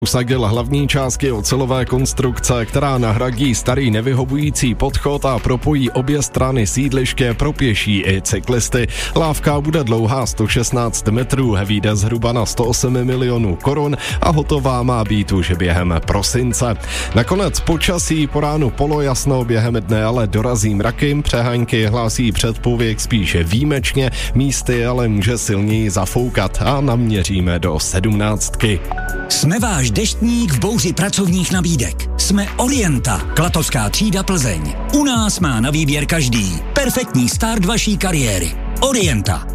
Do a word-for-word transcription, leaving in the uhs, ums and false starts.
Usadil hlavní částky ocelové konstrukce, která nahradí starý nevyhovující podchod a propojí obě strany sídliště pro pěší i cyklisty. Lávka bude dlouhá sto šestnáct metrů, vyjde zhruba na sto osm milionů korun a hotová má být už během prosince. Nakonec počasí, po ránu polojasno, během dne ale dorazí mraky, přehánky hlásí předpověď spíše výjimečně, místy ale může silněji zafoukat a naměříme do sedmnáctky. Jsme váš deštník v bouři pracovních nabídek. Jsme Orienta, Klatovská třída Plzeň. U nás má na výběr každý perfektní start vaší kariéry. Orienta.